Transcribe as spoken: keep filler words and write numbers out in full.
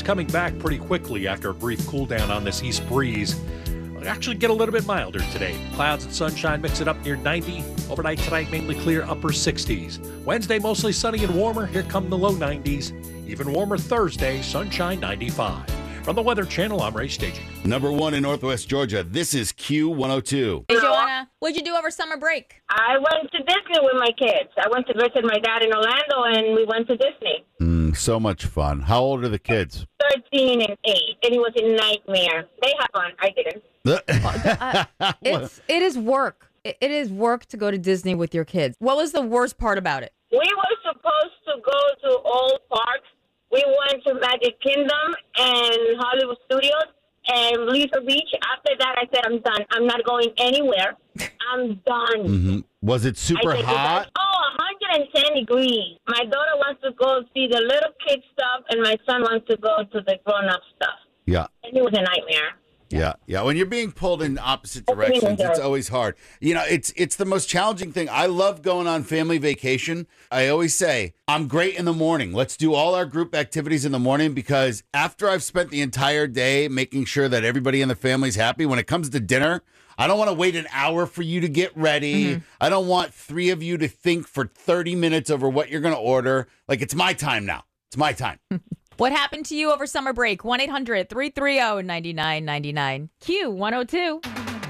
coming back pretty quickly after a brief cool down on this east breeze. It'll actually get a little bit milder today. Clouds and sunshine mix it up near ninety. Overnight tonight, mainly clear, upper sixties. Wednesday, mostly sunny and warmer. Here come the low nineties. Even warmer Thursday, sunshine ninety-five. From the Weather Channel, I'm Ray Staging. Number one in Northwest Georgia, this is Q one oh two. Hey, Joanna, what'd you do over summer break? I went to Disney with my kids. I went to visit my dad in Orlando, and we went to Disney. Mm, so much fun. How old are the kids? thirteen and eight, and it was a nightmare. They had fun. I didn't. uh, it's, it is work. It, it is work to go to Disney with your kids. What was the worst part about it? We were supposed to go to all parks. We went to Magic Kingdom and Hollywood Studios and Lisa Beach. After that, I said, I'm done. I'm not going anywhere. I'm done. Mm-hmm. Was it super said, hot? Oh, one hundred ten degrees. My daughter wants to go see the little kid stuff, and my son wants to go to the grown-up stuff. Yeah. And it was a nightmare. Yeah, yeah. When you're being pulled in opposite directions, it's always hard. You know, it's it's the most challenging thing. I love going on family vacation. I always say, I'm great in the morning. Let's do all our group activities in the morning, because after I've spent the entire day making sure that everybody in the family's happy, when it comes to dinner, I don't want to wait an hour for you to get ready. Mm-hmm. I don't want three of you to think for thirty minutes over what you're going to order. Like, it's my time now. It's my time. What happened to you over summer break? one eight hundred three three zero nine nine nine nine. Q one oh two.